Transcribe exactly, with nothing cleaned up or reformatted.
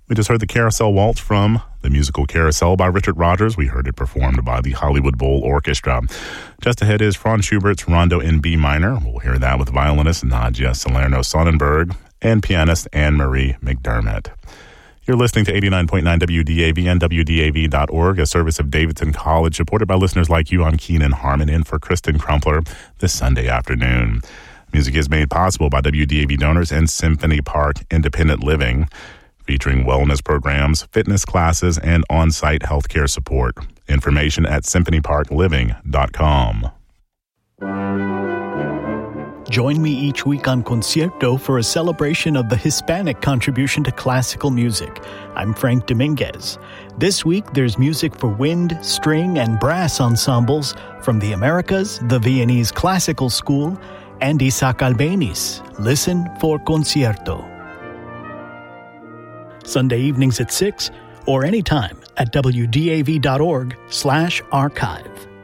We just heard the Carousel Waltz from the musical Carousel by Richard Rodgers. We heard it performed by the Hollywood Bowl Orchestra. Just ahead is Franz Schubert's Rondo in B minor. We'll hear that with violinist Nadja Salerno-Sonnenberg and pianist Anne-Marie McDermott. You're listening to eighty-nine point nine W D A V and W D A V dot org, a service of Davidson College, supported by listeners like you on Keenan Harmon in for Kristen Crumpler this Sunday afternoon. Music is made possible by W D A V donors and Symphony Park Independent Living, featuring wellness programs, fitness classes, and on-site healthcare support. Information at symphony park living dot com. Join me each week on Concierto for a celebration of the Hispanic contribution to classical music. I'm Frank Dominguez. This week, there's music for wind, string, and brass ensembles from the Americas, the Viennese Classical School, and Isaac Albéniz. Listen for Concierto. Sunday evenings at six or anytime at W D A V dot org slash archive.